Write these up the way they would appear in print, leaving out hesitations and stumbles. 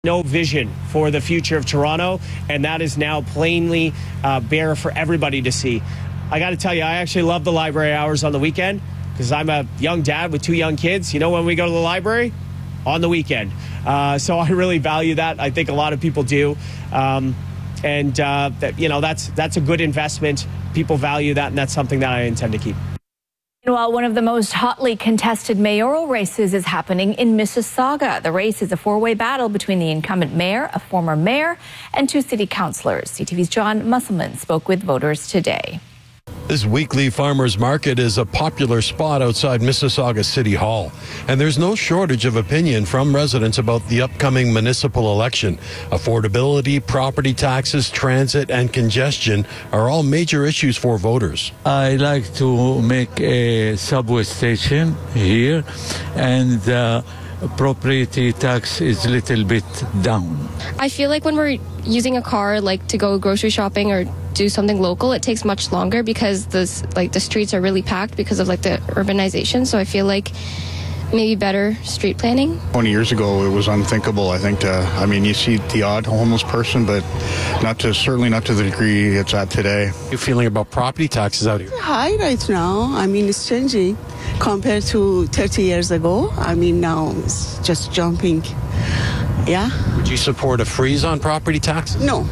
no vision for the future of Toronto, and that is now plainly bare for everybody to see. I got to tell you, I actually love the library hours on the weekend because I'm a young dad with 2 young kids. You know when we go to the library? On the weekend. So I really value that. I think a lot of people do. That's a good investment. People value that, and that's something that I intend to keep. Meanwhile, one of the most hotly contested mayoral races is happening in Mississauga. The race is a four-way battle between the incumbent mayor, a former mayor, and 2 city councillors. CTV's John Musselman spoke with voters today. This weekly farmers market is a popular spot outside Mississauga City Hall, and there's no shortage of opinion from residents about the upcoming municipal election. Affordability, property taxes, transit, and congestion are all major issues for voters. I like to make a subway station here, and property tax is a little bit down. I feel like when we're using a car, like to go grocery shopping or do something local, it takes much longer because the streets are really packed because of the urbanization. So I feel like maybe better street planning. 20 years ago, it was unthinkable, I think. You see the odd homeless person, but certainly not to the degree it's at today. How are you feeling about property taxes out here? High right now. It's changing compared to 30 years ago. Now it's just jumping. Yeah. Would you support a freeze on property taxes? No.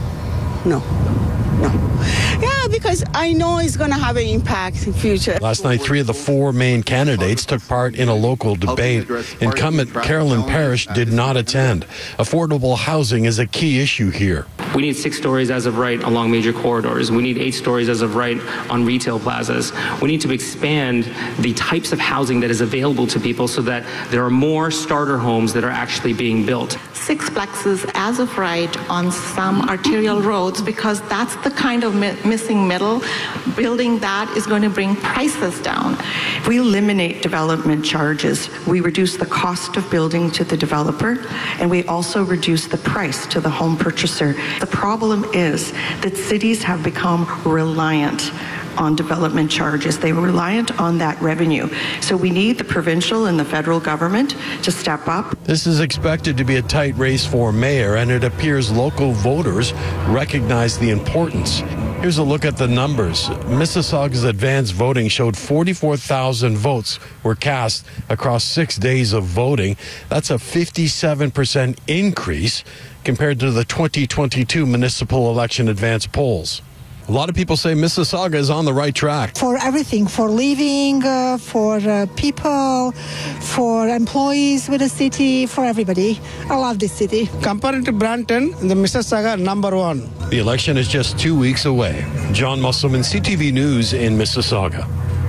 Yeah, because I know it's going to have an impact in future. Last night, 3 of the 4 main candidates took part in a local debate. Incumbent Carolyn Parrish did not attend. Affordable housing is a key issue here. We need 6 stories as of right along major corridors. We need 8 stories as of right on retail plazas. We need to expand the types of housing that is available to people so that there are more starter homes that are actually being built. 6 plexes as of right on some arterial roads, because that's the kind of missing middle. Building that is going to bring prices down. If we eliminate development charges, we reduce the cost of building to the developer, and we also reduce the price to the home purchaser. The problem is that cities have become reliant on development charges. They were reliant on that revenue. So we need the provincial and the federal government to step up. This is expected to be a tight race for mayor, and it appears local voters recognize the importance. Here's a look at the numbers. Mississauga's advanced voting showed 44,000 votes were cast across 6 days of voting. That's a 57% increase compared to the 2022 municipal election advance polls. A lot of people say Mississauga is on the right track. For everything, for living, for people, for employees with the city, for everybody. I love this city. Compared to Brampton, the Mississauga #1. The election is just 2 weeks away. John Musselman, CTV News in Mississauga.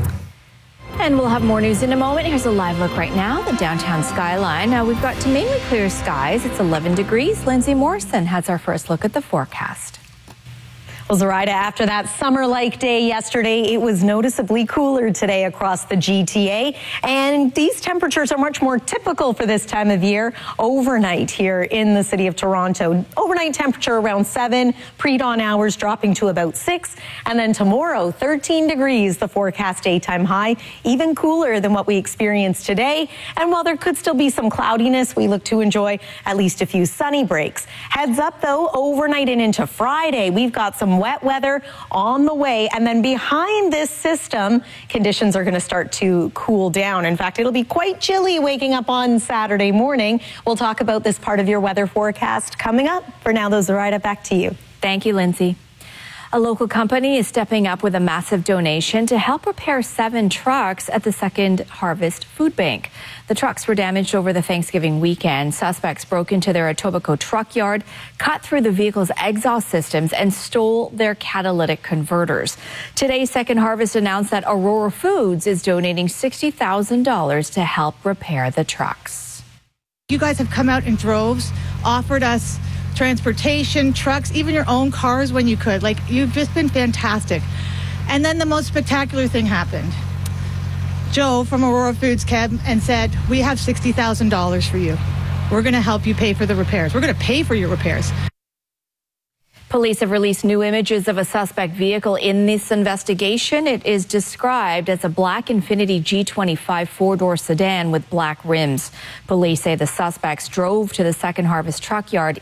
And we'll have more news in a moment. Here's a live look right now, the downtown skyline. Now we've got mainly clear skies. It's 11 degrees. Lindsay Morrison has our first look at the forecast. Well, Zoraida, after that summer-like day yesterday, it was noticeably cooler today across the GTA. And these temperatures are much more typical for this time of year overnight here in the city of Toronto. Overnight temperature around 7, pre-dawn hours dropping to about 6. And then tomorrow, 13 degrees, the forecast daytime high, even cooler than what we experienced today. And while there could still be some cloudiness, we look to enjoy at least a few sunny breaks. Heads up, though, overnight and into Friday, we've got some wet weather on the way, and then behind this system, conditions are going to start to cool down. In fact, it'll be quite chilly waking up on Saturday morning. We'll talk about this part of your weather forecast coming up. For now, though, Zoraida, back to you. Thank you, Lindsay. A local company is stepping up with a massive donation to help repair 7 trucks at the Second Harvest Food Bank. The trucks were damaged over the Thanksgiving weekend. Suspects broke into their Etobicoke truck yard, cut through the vehicle's exhaust systems, and stole their catalytic converters. Today, Second Harvest announced that Aurora Foods is donating $60,000 to help repair the trucks. You guys have come out in droves, offered us transportation, trucks, even your own cars when you could. You've just been fantastic. And then the most spectacular thing happened. Joe from Aurora Foods came and said, we have $60,000 for you. We're going to help you pay for the repairs. We're going to pay for your repairs. Police have released new images of a suspect vehicle in this investigation. It is described as a black Infiniti G25 four-door sedan with black rims. Police say the suspects drove to the Second Harvest truck yard